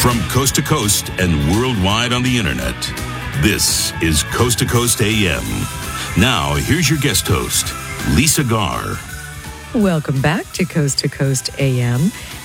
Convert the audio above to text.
From coast to coast and worldwide on the internet, this is Coast to Coast AM. Now, here's your guest host, Lisa Garr. Welcome back to Coast AM.